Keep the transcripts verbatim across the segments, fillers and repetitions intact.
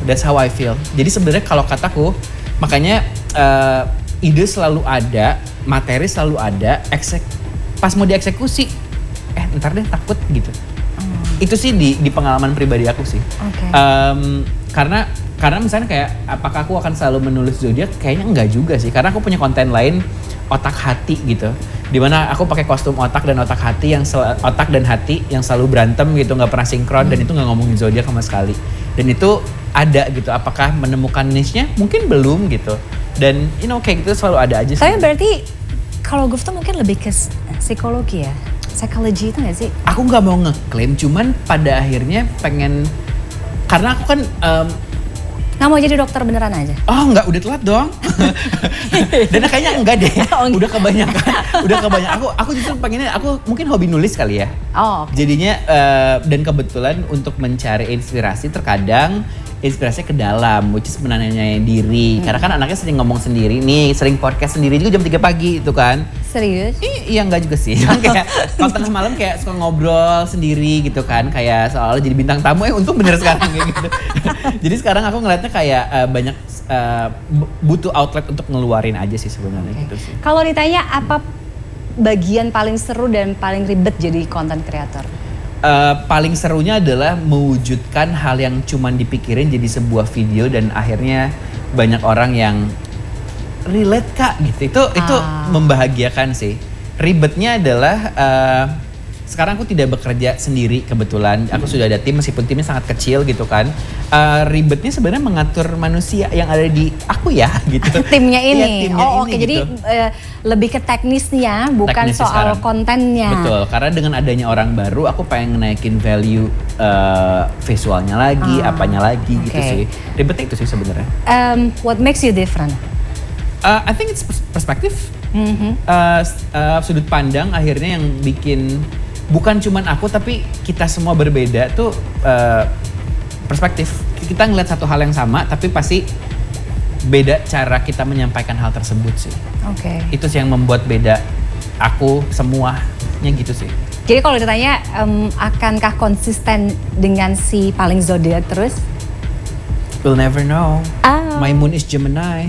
That's how I feel. Jadi sebenarnya kalau kataku, makanya uh, ide selalu ada, materi selalu ada, eksek, pas mau dieksekusi, eh ntar deh takut gitu. Hmm. Itu sih di, di pengalaman pribadi aku sih. Okay. Um, karena karena misalnya kayak apakah aku akan selalu menulis zodiak? Kayaknya enggak juga sih. Karena aku punya konten lain, otak hati gitu. Dimana aku pakai kostum otak dan otak hati yang sel, otak dan hati yang selalu berantem gitu, nggak pernah sinkron. Hmm. Dan itu nggak ngomongin zodiak sama sekali. Dan itu ada gitu, apakah menemukan niche-nya? Mungkin belum gitu. Dan you know kayak gitu selalu ada aja sih. Tapi berarti kalau Guf tuh mungkin lebih ke psikologi ya? Psychology itu gak sih? Aku gak mau ngeklaim, cuman pada akhirnya pengen, karena aku kan um, nggak mau jadi dokter beneran aja? Oh enggak, udah telat dong. Dan kayaknya enggak deh, udah kebanyakan. Udah kebanyakan, aku aku justru pengennya, aku mungkin hobi nulis kali ya. Oh, okay. Jadinya, uh, dan kebetulan untuk mencari inspirasi terkadang inspirasinya ke dalam, which is menanyai diri. Hmm. Karena kan anaknya sering ngomong sendiri nih, sering podcast sendiri juga jam tiga pagi itu kan. Serius? I, iya enggak juga sih. Kayak kalau tengah malam kayak suka ngobrol sendiri gitu kan, kayak seolah jadi bintang tamu. Eh untung bener sekarang kayak gitu. Jadi sekarang aku ngeliatnya kayak uh, banyak uh, butuh outlet untuk ngeluarin aja sih sebenarnya. Okay. Gitu sih. Kalau ditanya apa bagian paling seru dan paling ribet jadi content creator? Uh, paling serunya adalah mewujudkan hal yang cuman dipikirin jadi sebuah video dan akhirnya banyak orang yang relate kak gitu. Itu ah. itu membahagiakan sih. Ribetnya adalah uh, sekarang aku tidak bekerja sendiri kebetulan. Aku hmm. sudah ada tim meskipun timnya sangat kecil gitu kan. Uh, ribetnya sebenarnya mengatur manusia yang ada di aku ya gitu. Timnya ini. Ya, timnya oh oke okay. gitu. Jadi uh, lebih ke teknisnya bukan Teknisnya soal sekarang. kontennya. Betul, karena dengan adanya orang baru aku pengen naikin value uh, visualnya lagi, ah, apanya lagi okay. gitu sih. Ribetnya itu sih sebenarnya. Um, what makes you different? Uh, I think it's perspektif. Mm-hmm. uh, uh, sudut pandang akhirnya yang bikin bukan cuman aku tapi kita semua berbeda tuh uh, perspektif. Kita ngeliat satu hal yang sama tapi pasti beda cara kita menyampaikan hal tersebut sih. Oke. Okay. Itu sih yang membuat beda aku semuanya gitu sih. Jadi kalau ditanya um, akankah konsisten dengan si paling zodiak terus? We'll never know. Oh. My moon is Gemini.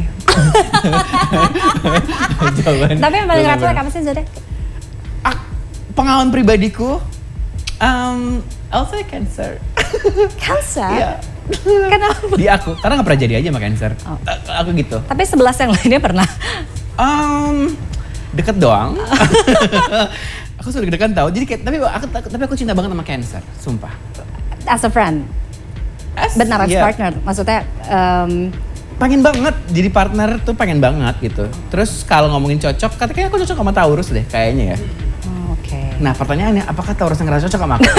Tapi yang paling ratu apa sih zodiak? Pengalaman pribadiku, um, Elsa Cancer. Cancer? Iya. Kenapa? Di aku, karena gak pernah jadi aja sama Cancer. Oh. Aku gitu. Tapi sebelas yang lainnya pernah? Um, deket doang. Aku sudah deg-degan tau. Jadi kayak, tapi aku, tapi aku cinta banget sama Cancer, sumpah. As a friend? As, But not as yeah. partner, maksudnya... Um, pengen banget, jadi partner tuh pengen banget gitu. Terus kalau ngomongin cocok, katanya aku cocok sama Taurus deh kayaknya ya. Okay. Nah pertanyaannya, apakah Taurus yang ngerasa cocok sama aku?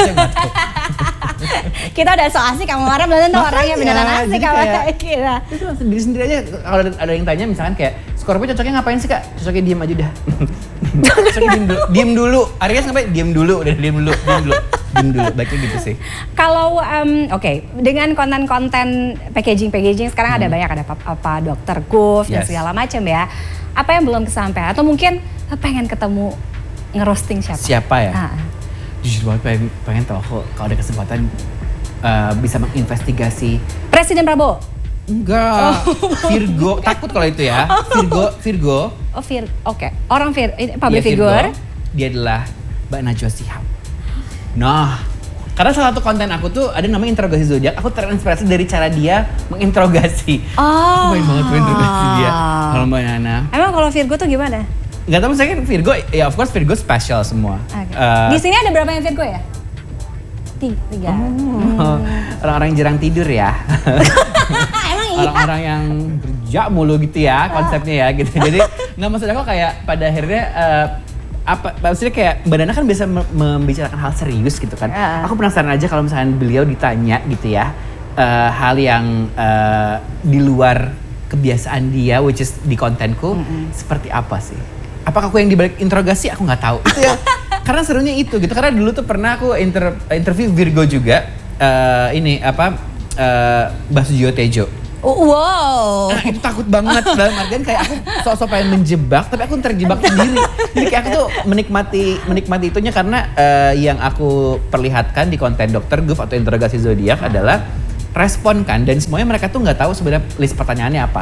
Kita udah so asik sama orang, belum tentu orangnya beneran asik sama kita. Itu sendiri sendiri aja. Kalau ada yang tanya misalkan kayak Scorpio cocoknya ngapain sih kak? Cocoknya diem aja dah. Cocoknya diem dulu. Diem dulu. Aries ngapain? Diem dulu. Udah diem dulu. Diem dulu. Diem dulu. Baiknya gitu sih. Kalau um, oke okay. dengan konten-konten packaging-packaging sekarang hmm. ada banyak, ada apa dokter Guf yes. dan segala macam ya. Apa yang belum kesampaian atau mungkin pengen ketemu ngerosting siapa? Siapa ya? Ah. Jujur banget pengen, pengen tahu kok kalau ada kesempatan uh, bisa menginvestigasi Presiden Prabowo? Enggak, oh. Virgo, takut kalau itu ya. Virgo, Virgo. Oh Vir, oke. Okay. Orang Vir, public dia figure. Virgo, dia adalah Mbak Najwa Shihab. Nah, karena salah satu konten aku tuh ada namanya interogasi zodiak. Aku terinspirasi dari cara dia menginterogasi. Oh. Aku main banget tuh interogasi dia. Kalau Mbak Nana. Emang kalau Virgo tuh gimana? Gak tau, misalnya Virgo, ya of course Virgo spesial semua. Okay. Uh, Di sini ada berapa yang Virgo ya? Tiga. Oh, hmm. Orang-orang yang jarang tidur ya. Emang iya? Orang-orang yang kerja mulu gitu ya konsepnya ya gitu. Jadi nggak, maksud aku kayak pada akhirnya uh, apa maksudnya kayak Mbak Nana kan biasa membicarakan hal serius gitu kan. Uh. Aku penasaran aja kalau misalnya beliau ditanya gitu ya uh, hal yang uh, di luar kebiasaan dia, which is di kontenku, mm-hmm. seperti apa sih? Apakah aku yang dibalik interogasi? Aku nggak tahu. Itu ya. Karena serunya itu gitu. Karena dulu tuh pernah aku inter, interview Virgo juga. Uh, ini apa? Uh, Basujo Tejo. Oh, wow. Nah, itu takut banget dalam artian kayak aku sok-sok pengen menjebak, tapi aku terjebak sendiri. Jadi kayak aku tuh menikmati menikmati itunya karena uh, yang aku perlihatkan di konten dokter Guf atau interogasi zodiak adalah respon kan, dan semuanya mereka tuh nggak tahu sebenarnya list pertanyaannya apa.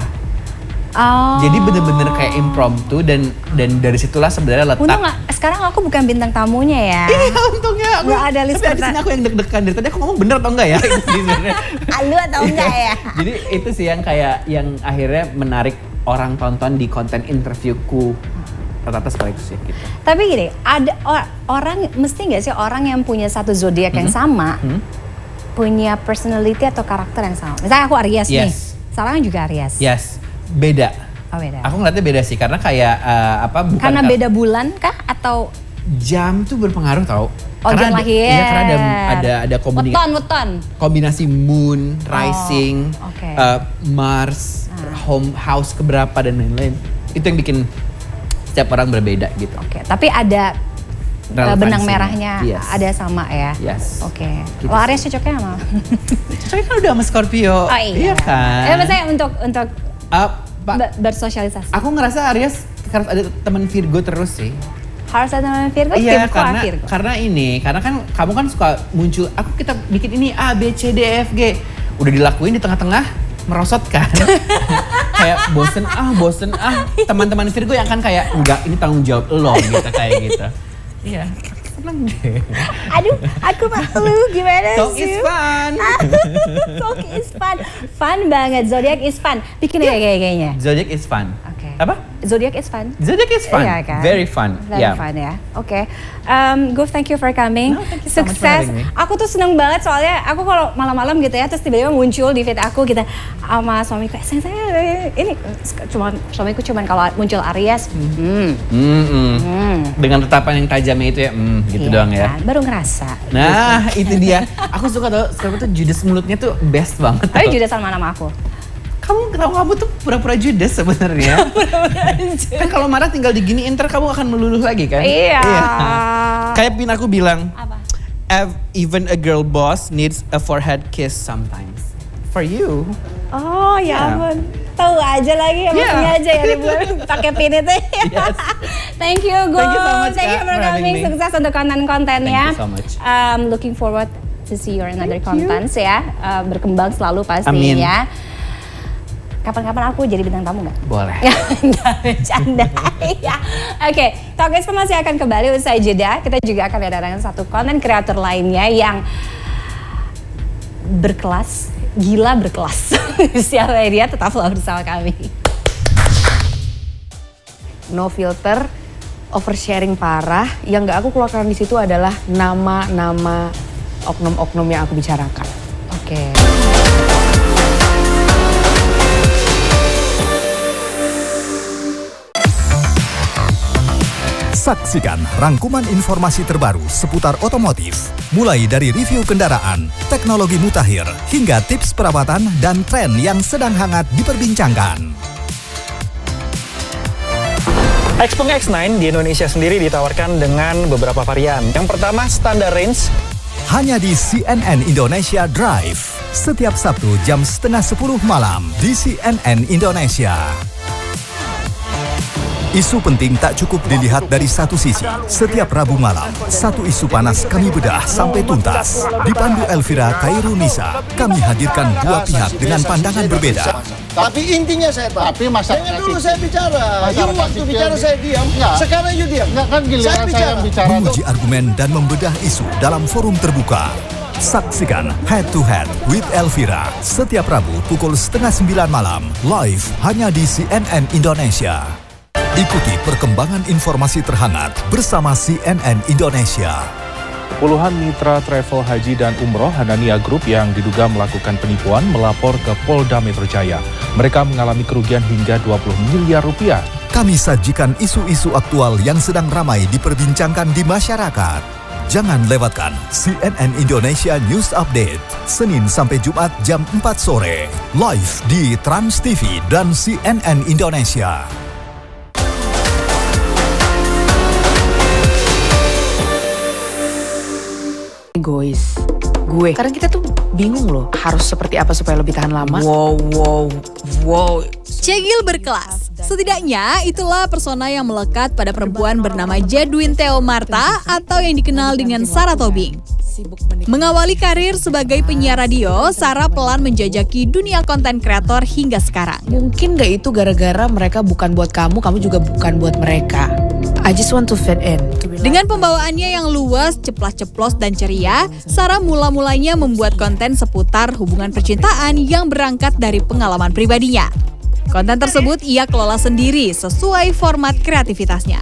Oh. Jadi bener-bener kayak impromptu dan dan dari situlah sebenarnya letak. Untung gak, sekarang aku bukan bintang tamunya ya. Iya untungnya. Aku, gak ada list tapi abis ini aku yang deg-degan dari tadi aku ngomong bener atau enggak ya? Lu atau enggak ya? Jadi itu sih yang kayak yang akhirnya menarik orang tonton di konten interviewku. Rata-rata seperti itu sih. Gitu. Tapi gini, ada or, orang mesti nggak sih orang yang punya satu zodiak mm-hmm. yang sama mm-hmm. punya personality atau karakter yang sama? Misalnya aku Aries yes. nih, Sarah juga Aries. Yes. Beda. Oh beda. Aku ngeliatnya beda sih karena kayak uh, apa bukan karena beda bulan kah atau jam tuh berpengaruh tau. Oh karena jam ada, lahir. Iya karena ada ada ada kombinasi. Weton weton. Kombinasi moon, rising, oh, okay. uh, Mars, ah. home house keberapa dan lain-lain. Itu yang bikin setiap orang berbeda gitu. Oke, okay. Tapi ada uh, benang merahnya yes. ada sama ya. Yes. Oke. Okay. Gitu Kalau Aries cocoknya sama? Cocoknya kan udah sama Scorpio. Oh iya, iya kan. Ya maksudnya untuk untuk uh, Pak, bersosialisasi. Aku ngerasa Aries harus ada teman Virgo terus sih. Harus ada teman Virgo? Iya karena Virgo. karena ini karena kan kamu kan suka muncul. Aku kita bikin ini A B C D E F G udah dilakuin di tengah-tengah merosot kan. Kayak bosen ah bosen ah teman-teman Virgo yang akan kayak enggak ini tanggung jawab lo gitu kayak gitu. Iya. Seneng deh. Aduh, aku malu gimana sih? Talk is fun. Talk is fun. Fun banget. Zodiac is fun. Bikin yeah. kayak kayaknya. Zodiac is fun. Oke. Okay. Apa? Zodiac is fun. Zodiac is fun. Yeah, kan? Very fun. Very yeah. fun ya. Oke. Okay. Um, Goof, thank you for coming. No, thank you so Sukses. much for having me. Aku tuh seneng banget soalnya aku kalau malam-malam gitu ya terus tiba-tiba muncul di feed aku gitu sama suamiku. Saya saya ini cuma suamiku cuman kalau muncul Aries. Hmm. Mm -mm. Mm. Dengan tatapan yang tajamnya itu ya, mm, gitu yeah, doang ya. Kan? Baru ngerasa. Nah, itu dia. Aku suka tau, sekarang tuh judes mulutnya tuh best banget. Tapi judes sama nama aku. Kamu kenapa kamu tuh pura-pura judes sebenarnya? Kan kalau marah tinggal diginiin, ntar kamu akan meluluh lagi kan? Iya. iya. Kayak Pin aku bilang. Apa? Even a girl boss needs a forehead kiss sometimes. For you. Oh ya ampun. Yeah. Tahu aja lagi ya, yeah. maksudnya aja ya liburan pakai pin itu. Yes. Thank you, Go. Thank you so much, Thank you for coming. Sukses untuk konten-kontennya. Thank you so much. Um, looking forward to see your another contents ya. Uh, berkembang selalu pastinya. Kapan-kapan aku jadi bintang tamu nggak? Boleh. Nggak bercanda. Ya. Oke, okay. Talk is Fun masih akan kembali usai jeda. Kita juga akan ada satu konten kreator lainnya yang berkelas, gila berkelas. Siapa dia? Tetaplah bersama kami. No filter, oversharing parah. Yang nggak aku keluarkan di situ adalah nama-nama oknum-oknum yang aku bicarakan. Oke. Okay. Saksikan rangkuman informasi terbaru seputar otomotif, mulai dari review kendaraan, teknologi mutakhir, hingga tips perawatan dan tren yang sedang hangat diperbincangkan. Xpeng X sembilan di Indonesia sendiri ditawarkan dengan beberapa varian. Yang pertama, standar range. Hanya di C N N Indonesia Drive, setiap Sabtu jam setengah sepuluh malam di C N N Indonesia. Isu penting tak cukup dilihat dari satu sisi. Setiap Rabu malam, satu isu panas kami bedah sampai tuntas. Dipandu Elvira Kairunisa, kami hadirkan dua pihak dengan pandangan berbeda. Tapi intinya saya tahu. Tapi masyarakat Jangan dulu saya bicara. You waktu bicara saya diam. Enggak. Sekarang you diam. Enggak kan giliran saya, saya yang bicara. Menguji argumen dan membedah isu dalam forum terbuka. Saksikan Head to Head with Elvira setiap Rabu pukul setengah sembilan malam live hanya di C N N Indonesia. Ikuti perkembangan informasi terhangat bersama C N N Indonesia. Puluhan mitra travel haji dan umroh Hanania Group yang diduga melakukan penipuan melapor ke Polda Metro Jaya. Mereka mengalami kerugian hingga dua puluh miliar rupiah. Kami sajikan isu-isu aktual yang sedang ramai diperbincangkan di masyarakat. Jangan lewatkan C N N Indonesia News Update, Senin sampai Jumat jam empat sore, live di Trans T V dan C N N Indonesia. Egois gue karena kita tuh bingung loh harus seperti apa supaya lebih tahan lama. Wow wow wow. Cegil berkelas. Setidaknya itulah persona yang melekat pada perempuan bernama Jedwin Theo Marta atau yang dikenal dengan Sarah Tobing. Mengawali karir sebagai penyiar radio, Sarah pelan menjajaki dunia konten kreator hingga sekarang. Mungkin gak itu gara-gara mereka bukan buat kamu, kamu juga bukan buat mereka. I just want to fit in. Dengan pembawaannya yang luas, ceplas-ceplos dan ceria, Sarah mula-mulanya membuat konten seputar hubungan percintaan yang berangkat dari pengalaman pribadinya. Konten tersebut ia kelola sendiri sesuai format kreativitasnya.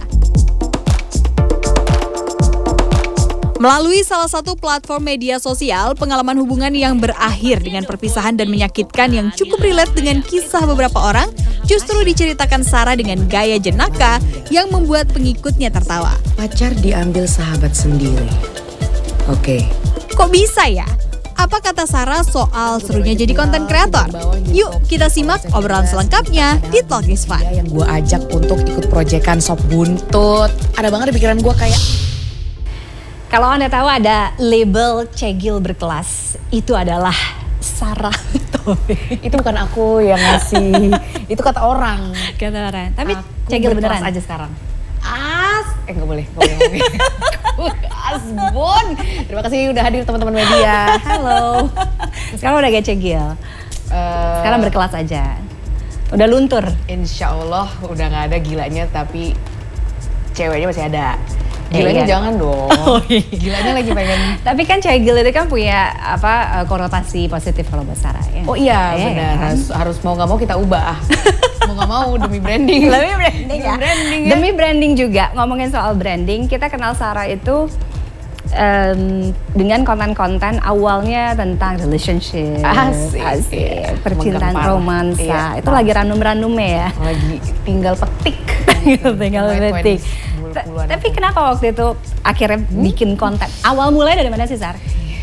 Melalui salah satu platform media sosial, pengalaman hubungan yang berakhir dengan perpisahan dan menyakitkan yang cukup relate dengan kisah beberapa orang justru diceritakan Sarah dengan gaya jenaka yang membuat pengikutnya tertawa. Pacar diambil sahabat sendiri. Oke. Okay. Kok bisa ya? Apa kata Sarah soal serunya jadi konten kreator? Yuk kita simak obrolan selengkapnya di Talk is Fun. Yang gue ajak untuk ikut proyekan Sop Buntut. Ada banget di pikiran gue kayak... Kalau Anda tahu ada label cegil berkelas, itu adalah Sarah Taufik. Itu bukan aku yang ngasih, itu kata orang. Kata orang, tapi aku cegil beneran aja sekarang. As, eh nggak boleh, nggak boleh. Asbun. Terima kasih udah hadir teman-teman media. Halo. Sekarang udah gak cegil. Uh, Sekarang berkelas aja. Udah luntur. Insya Allah udah nggak ada gilanya, tapi ceweknya masih ada. Gilanya iya. Jangan dong. Oh, iya. Gilanya lagi pengen. Tapi kan cegil itu kan punya apa konotasi positif kalau buat Sarah ya. Oh iya, eh, benar. Kan? Harus harus mau nggak mau kita ubah. Mau nggak mau demi branding. Demi branding demi ya. Branding, ya. Demi branding juga. Ngomongin soal branding, kita kenal Sarah itu um, dengan konten-konten awalnya tentang relationship, asik, asik. Percintaan, romansa. Iya, itu lagi ranum-ranumnya ya. Lagi tinggal petik. tinggal petik. Tapi kenapa waktu itu akhirnya hmm? bikin konten? Awal mulai dari mana sih, Sar?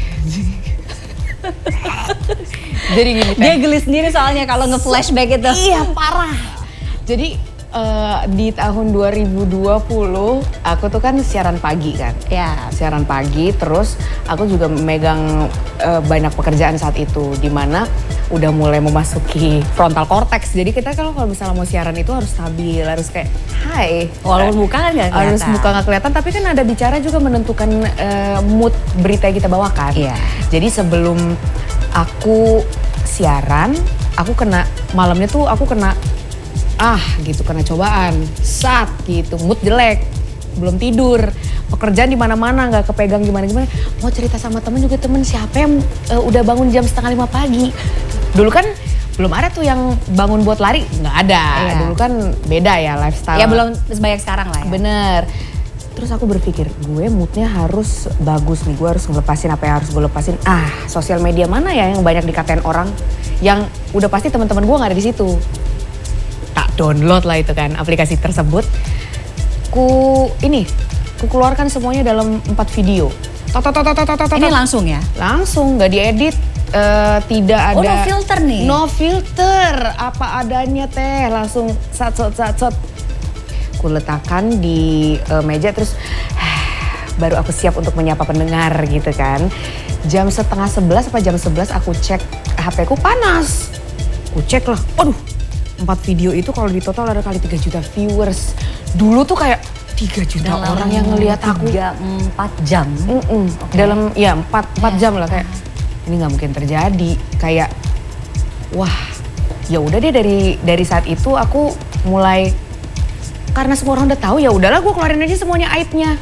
Jadi gini, dia geli sendiri soalnya kalau nge-flashback itu. Iya, parah. Jadi uh, di tahun dua ribu dua puluh aku tuh kan siaran pagi kan. Ya. Siaran pagi, terus aku juga megang uh, banyak pekerjaan saat itu, di mana udah mulai memasuki frontal cortex. Jadi kita kalau kalau misalnya mau siaran itu harus stabil, harus kayak hai. Walaupun muka kan nggak kelihatan. Harus muka nggak kelihatan, tapi kan ada bicara juga menentukan uh, mood berita yang kita bawakan. Iya. Jadi sebelum aku siaran, aku kena malamnya tuh aku kena ah gitu, kena cobaan, sat gitu, mood jelek, belum tidur, pekerjaan di mana-mana nggak kepegang gimana-gimana. Mau cerita sama temen juga, temen siapa yang uh, udah bangun jam setengah lima pagi. Dulu kan belum ada tuh yang bangun buat lari, nggak ada. Iya. Dulu kan beda ya lifestyle. Ya belum sebanyak sekarang lah ya. Bener. Terus aku berpikir, gue moodnya harus bagus nih, gue harus ngelepasin apa yang harus gue lepasin. Ah, sosial media mana ya yang banyak dikatain orang, yang udah pasti teman-teman gue nggak ada di situ. Tak download lah itu kan aplikasi tersebut. Ku ini, ku keluarkan semuanya dalam empat video. Tot, tot, tot, tot, tot, tot, Ini langsung ya? Langsung, nggak diedit. Uh, tidak ada. Oh, no filter nih? No filter, apa adanya teh, langsung sat sat sat sat. Ku letakkan di uh, meja, terus baru aku siap untuk menyapa pendengar gitu kan. Jam setengah sebelas apa jam sebelas aku cek H P ku panas. Ku cek lah, aduh empat video itu kalau di total ada kali tiga juta viewers. Dulu tuh kayak tiga juta dalam orang yang ngelihat aku. tiga empat jam? Mm -mm. Okay. Dalam ya empat jam lah kayak. Ini nggak mungkin terjadi, kayak wah ya udah deh, dari dari saat itu aku mulai, karena semua orang udah tahu ya udahlah gue keluarin aja semuanya aibnya.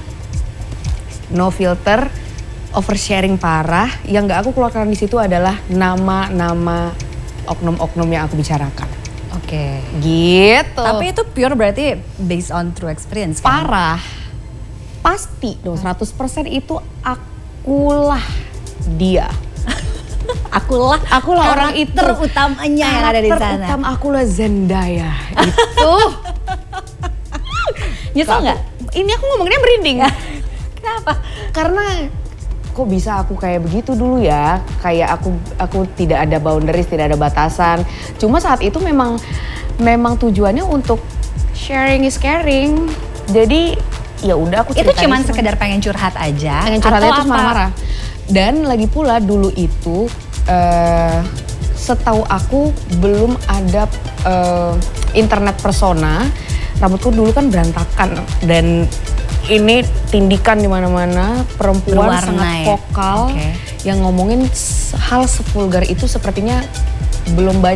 No filter, oversharing parah. Yang nggak aku keluarkan di situ adalah nama-nama oknum-oknum yang aku bicarakan. Oke. Okay. Gitu. Tapi itu pure berarti based on true experience kan? Parah. Pasti dong, seratus persen itu akulah dia. Akulah, akulah orang itu terutamanya yang ada di sana. Karakter utama akulah Zendaya itu. Nyesel nggak? Ini aku ngomongnya merinding. Kenapa? Karena kok bisa aku kayak begitu dulu ya? Kayak aku aku tidak ada boundaries, tidak ada batasan. Cuma saat itu memang memang tujuannya untuk sharing is caring. Jadi ya udah aku itu cuman sekedar pengen curhat aja. Pengen curhat aja terus marah-marah. Dan lagi pula dulu itu uh, setahu aku belum ada uh, internet persona. Rambutku dulu kan berantakan dan ini tindikan di mana-mana, perempuan Berwarna sangat ya? vokal Okay. yang ngomongin hal sevulgar itu sepertinya belum banyak